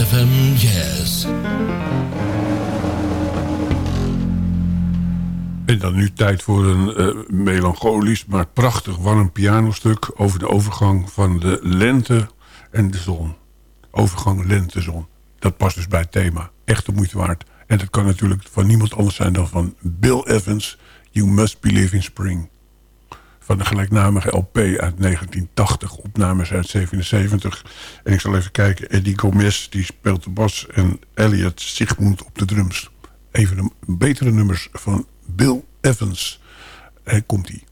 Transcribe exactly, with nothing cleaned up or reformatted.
F M Jazz. En dan nu tijd voor een uh, melancholisch, maar prachtig warm pianostuk over de overgang van de lente en de zon. Overgang lente-zon. Dat past dus bij het thema. Echt de moeite waard. En dat kan natuurlijk van niemand anders zijn dan van Bill Evans. You Must Believe in Spring. Van de gelijknamige L P uit negentien tachtig. Opnames uit zevenenzeventig. En ik zal even kijken. Eddie Gomez die speelt de bas. En Elliot Sigmund op de drums. Een van de betere nummers van Bill Evans. En komt-ie.